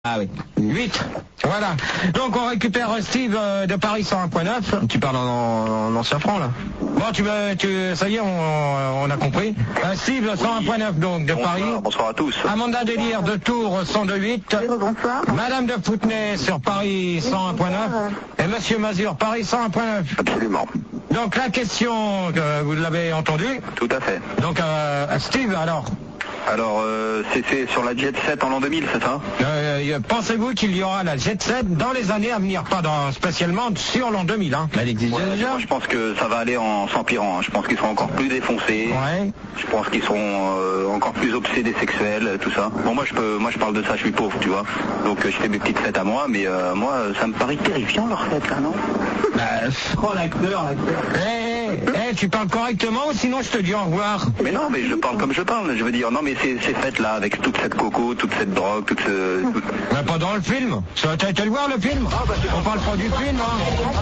Ah oui. 8. Voilà. Donc on récupère Steve de Paris 101.9. Tu parles en ancien franc là. Bon, ça y est, on a compris. Steve 101.9 donc de Paris. Bonsoir à tous. Amanda Délire de Tours 102.8. Bonsoir. Madame de Foutenay sur Paris 101.9. Et Monsieur Mazur Paris 101.9. Absolument. Donc la question, vous l'avez entendue. Tout à fait. Donc Steve alors. Alors, c'est sur la Jet 7 en l'an 2000, c'est ça? Pensez-vous qu'il y aura la Jet 7 dans les années à venir? Pas spécialement sur l'an 2000, hein. Elle existe déjà. Moi, je pense que ça va aller en s'empirant. Hein. Je pense qu'ils seront encore plus défoncés. Ouais. Je pense qu'ils seront encore plus obsédés sexuels, tout ça. Bon, moi, je parle de ça, je suis pauvre, tu vois. Donc, je fais mes petites fêtes à moi, mais moi, ça me paraît terrifiant, leur fête, là, non? Oh, l'acteur. Tu parles correctement ou sinon je te dis au revoir. Mais non, mais je parle comme je parle. Je veux dire, non, mais ces fêtes-là, avec toute cette coco, toute cette drogue, Mais pas dans le film. T'as été le voir, le film? On parle pas du film, hein.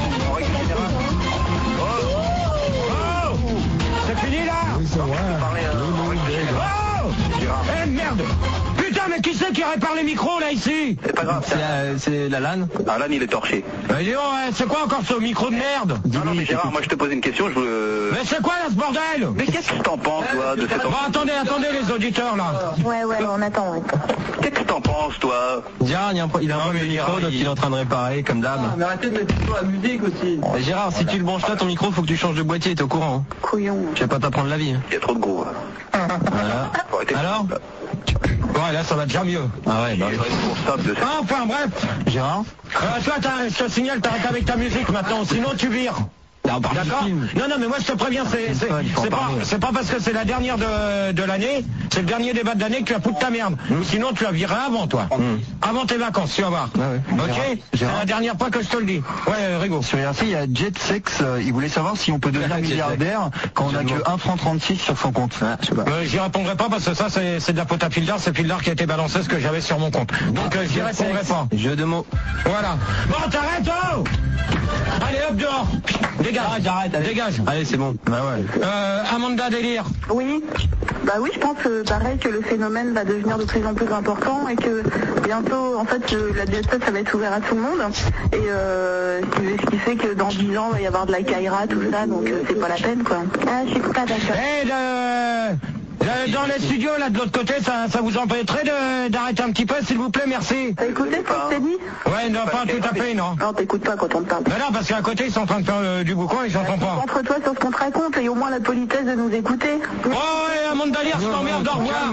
Oh, c'est fini, là? Oui, c'est vrai. Oh, merde. Putain, mais qui c'est qui répare les micros, là, ici? C'est pas grave. C'est la LAN. Ah, là, il est torché. Mais dis donc, c'est quoi encore ce micro de merde? Non, mais Gérard, moi, je te pose une question, Mais c'est quoi, là, ce bordel? Mais qu'est-ce que t'en penses, toi, de cette... Bon, attendez, les auditeurs, là. Ouais, on attend, ouais. Qu'est-ce que t'en penses, toi? Gérard, il a un problème de micro, donc il est en train de réparer, comme d'hab. Mais arrêtez de mettre la musique aussi. Gérard, si tu le branches là, ton micro, faut que tu changes de boîtier, t'es au courant. Couillon. Je vais pas t'apprendre la vie. Il y a trop de gros. Voilà. Alors Ouais, là, ça va déjà mieux. Ah ouais, bah oui. Enfin, bref. Gérard Toi, je te signale, t'arrêtes avec ta musique maintenant, sinon tu vires. D'accord? Non, mais moi je te préviens, c'est pas parce que c'est la dernière de l'année, c'est le dernier débat de l'année que tu vas foutre ta merde. Sinon tu la vireras avant toi. Avant tes vacances, tu vas voir. Ok? C'est la dernière fois que je te le dis. Ouais, Rigo. Sur RC, il y a Jet Sex, il voulait savoir si on peut devenir milliardaire quand on a que 1 franc 36 sur son compte. Je sais pas. J'y répondrai pas parce que ça c'est de la faute à Fildar, c'est Fildar qui a été balancé ce que j'avais sur mon compte. Donc j'y répondrai pas. Jeu de mots. Voilà. Bon, t'arrêtes, oh! Allez, hop, dehors! Dégage, j'arrête, dégage. Allez, c'est bon. Bah ouais. Amanda Délire. Oui. Bah oui, je pense pareil que le phénomène va devenir de plus en plus important et que bientôt, en fait, la Jet Set, ça va être ouvert à tout le monde. Et ce qui fait que dans 10 ans, il va y avoir de la Kaira, tout ça, donc c'est pas la peine, quoi. Ah, je suis pas d'accord. Dans les studios, là, de l'autre côté, ça vous empêcherait d'arrêter un petit peu, s'il vous plaît, merci. T'as écouté ce que je t'ai dit? Ouais, non, pas tout à fait, non. Non, t'écoutes pas quand on te parle. Mais non, parce qu'à côté, ils sont en train de faire du boucan, ils s'entendent pas. Concentre-toi sur ce qu'on te raconte et au moins la politesse de nous écouter. Oh, ouais, Amanda Délire, je t'emmerde, au revoir.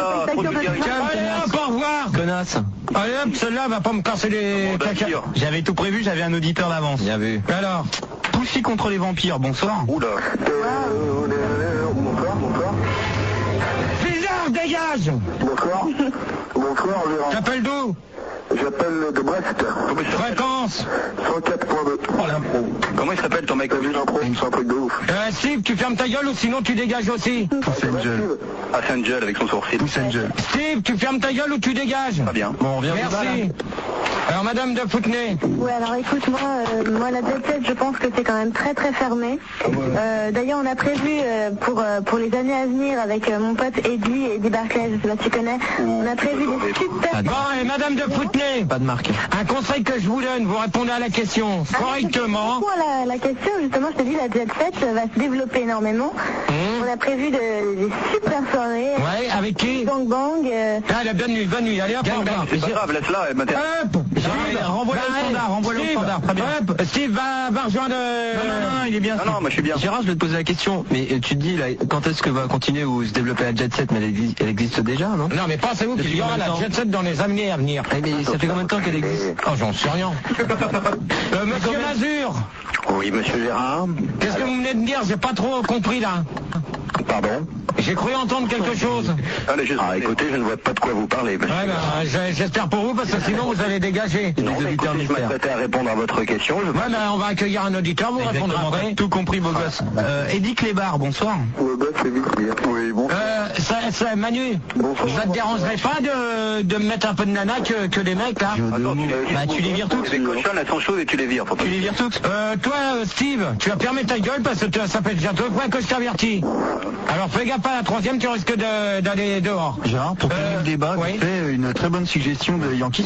Allez, hop, au revoir. Connasse. Allez, hop, celle-là va pas me casser les caca. J'avais tout prévu, j'avais un auditeur d'avance. Bien vu. Alors, Poussy contre les vampires, bonsoir. Oula. Bonsoir. Fildar, dégage. Bonsoir, Gérard. T'appelles d'où? J'appelle de Brest. Fréquence. 104.2. Oh, l'impro. Comment il s'appelle ton mec? T'as vu l'impro? C'est un truc de ouf. Steve, tu fermes ta gueule ou sinon tu dégages aussi? Pousse Angel. Ah, c'est Angel avec son sourcil. Pousse Angel. Steve, tu fermes ta gueule ou tu dégages? Très bien. Bon, on revient. Merci. Alors, Madame de Foutenay. Ouais, alors écoute, moi la Jet Set, je pense que c'est quand même très très fermé. D'ailleurs, on a prévu pour les années à venir avec mon pote Eddie Barclay, je sais pas si tu connais, on a prévu des super... Bon, et Madame de Foutenay. Pas de marque. Un conseil que je vous donne, vous répondez à la question correctement. Pour la question, justement, je te dis, la Jet Set va se développer énormément. On a prévu des super soirées. Ouais, avec qui? Bang Bang. Allez, bonne nuit, allez hop, au revoir. C'est pas grave, laisse-la, elle m'intéresse. Hop, Renvoie-le au standard, renvoie-le au standard. Très bien. Hop, Steve va rejoindre... Non, il est bien. Non, moi je suis bien. Gérard, je vais te poser la question, mais tu te dis, là, quand est-ce que va continuer ou se développer la Jet Set, mais elle existe déjà, non? Non, mais pensez-vous qu'il y aura la Jet Set dans les années à venir? Mais ça fait combien de temps qu'elle existe? Oh, j'en sais rien. Monsieur Mazur, Oui, monsieur Gérard. qu'est-ce que vous venez de dire? J'ai pas trop compris, là. Pardon? J'ai cru entendre quelque chose. Écoutez, je ne vois pas de quoi vous parlez. Ouais, j'espère pour vous, parce que sinon vous allez dégager. Non, mais écoutez, je m'apprêtais à répondre à votre question. Ouais, on va accueillir un auditeur, vous répondrez après. Tout compris, beau gosse. Eddie Clébar, bonsoir. Oui, bon. Manu, ça te dérangerait pas de me mettre un peu de nana que les mecs, là? Tu les vires toutes. Les cochonnes, elles sont chaudes et tu les vires. Tu les vires toutes. Toi, Steve, tu vas fermer ta gueule parce que ça fait déjà 2 fois que je t'avertis. Alors fais gaffe à la troisième, tu risques d'aller dehors. Gérard, pour finir le débat, tu fais une très bonne suggestion de Yankee.